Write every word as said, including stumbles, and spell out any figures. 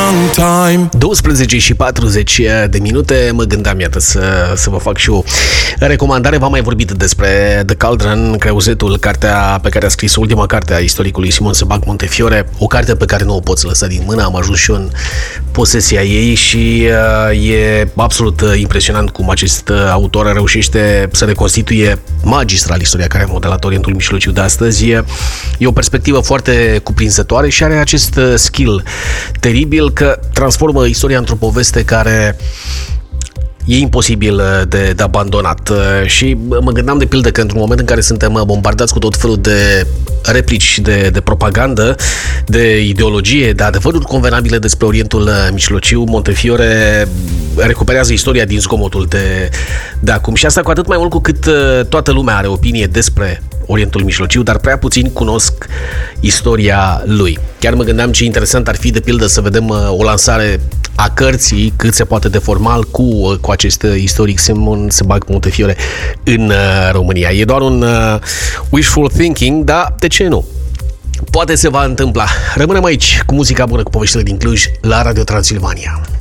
long time. douăsprezece și patruzeci de minute. Mă gândeam, iată, să, să vă fac și o recomandare. V-am mai vorbit despre The Cauldron, Creuzetul, cartea pe care a scris ultima carte a istoricului Simon Sebag Montefiore. O carte pe care nu o pot să lăsa din mână. Am ajuns și eu în posesia ei și uh, e absolut impresionant cum acest autor reușește să reconstituie magistral istoria care a modelat Orientul Mijlociu de astăzi. E, e o perspectivă foarte cuprinzătoare și are acest skill teribil că transformă istoria într-o poveste care e imposibil de, de abandonat. Și mă gândeam de pildă că într-un moment în care suntem bombardați cu tot felul de replici de, de propagandă, de ideologie, de adevăruri convenabile despre Orientul Mijlociu, Montefiore recuperează istoria din zgomotul de, de acum. Și asta cu atât mai mult cu cât toată lumea are opinie despre Orientul Mijlociu, dar prea puțini cunosc istoria lui. Chiar mă gândeam ce interesant ar fi, de pildă, să vedem o lansare a cărții cât se poate de formal cu, cu acest istoric Simon Sebag Montefiore în România. E doar un uh, wishful thinking, dar de ce nu? Poate se va întâmpla. Rămânem aici cu muzica bună, cu poveștile din Cluj, la Radio Transilvania.